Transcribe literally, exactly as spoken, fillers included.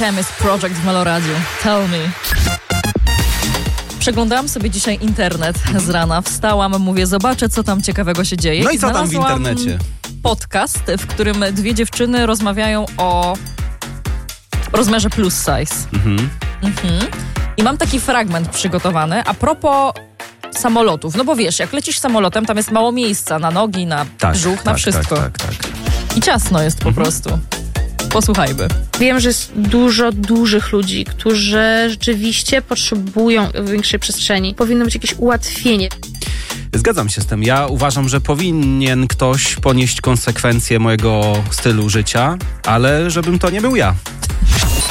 Chemist Project w Meloradiu. Tell me. Przeglądałam sobie dzisiaj internet z rana, wstałam, mówię, zobaczę, co tam ciekawego się dzieje. No i co tam w Znalazłam internecie? podcast, w którym dwie dziewczyny rozmawiają o rozmiarze plus size. Mhm. Mhm. I mam taki fragment przygotowany a propos samolotów. No bo wiesz, jak lecisz samolotem, tam jest mało miejsca na nogi, na tak, brzuch, tak, na wszystko. Tak, tak, tak. I ciasno jest po mhm. prostu. Posłuchajmy. Wiem, że jest dużo dużych ludzi, którzy rzeczywiście potrzebują większej przestrzeni. Powinno być jakieś ułatwienie. Zgadzam się z tym. Ja uważam, że powinien ktoś ponieść konsekwencje mojego stylu życia, ale żebym to nie był ja.